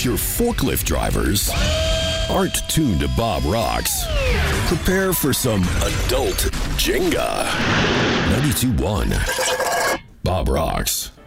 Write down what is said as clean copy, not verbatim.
If your forklift drivers aren't tuned to Bob Rocks, prepare for some adult Jenga. 92.1 Bob Rocks.